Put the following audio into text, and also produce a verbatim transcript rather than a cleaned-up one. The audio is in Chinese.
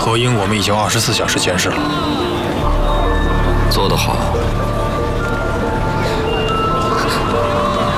何英我们已经二十四小时监视了。 做得好。